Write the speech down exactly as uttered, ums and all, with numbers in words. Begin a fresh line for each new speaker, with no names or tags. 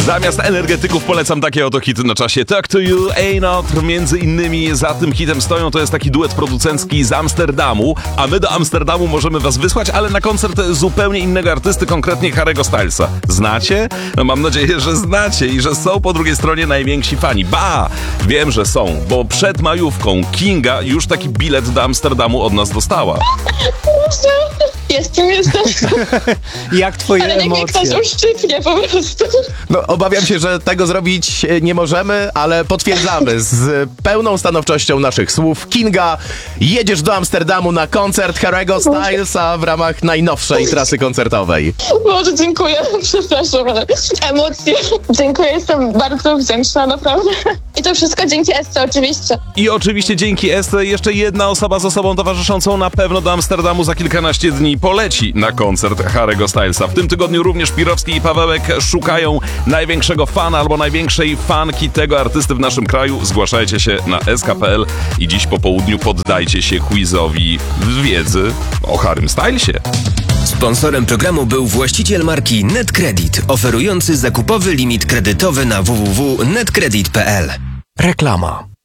Zamiast energetyków polecam takie oto hity na czasie. Talk to You, Ain't Not. Między innymi za tym hitem stoją, to jest taki duet producencki z Amsterdamu, a my do Amsterdamu możemy was wysłać, ale na koncert zupełnie innego artysty, konkretnie Harry'ego Stylesa. Znacie? No mam nadzieję, że znacie i że są po drugiej stronie najwięksi fani. Ba! Wiem, że są, bo przed majówką Kinga już taki bilet do Amsterdamu od nas dostała.
Jestem, jestem.
Jak twoje
Ale niech mnie
emocje?
ktoś uszczypnie po prostu.
No, obawiam się, że tego zrobić nie możemy, ale potwierdzamy z pełną stanowczością naszych słów. Kinga, jedziesz do Amsterdamu na koncert Harry'ego Stylesa w ramach najnowszej trasy koncertowej.
Boże, dziękuję. Przepraszam, ale emocje. Dziękuję, jestem bardzo wdzięczna, naprawdę. I to wszystko dzięki Esce oczywiście.
I oczywiście dzięki Esce jeszcze jedna osoba z osobą towarzyszącą na pewno do Amsterdamu za kilkanaście dni poleci na koncert Harry'ego Stylesa. W tym tygodniu również Pirowski i Pawełek szukają największego fana albo największej fanki tego artysty w naszym kraju. Zgłaszajcie się na s k kropka p l i dziś po południu poddajcie się quizowi wiedzy o Harrym Stylesie.
Sponsorem programu był właściciel marki NetCredit, oferujący zakupowy limit kredytowy na w w w kropka netcredit kropka p l.
Reklama.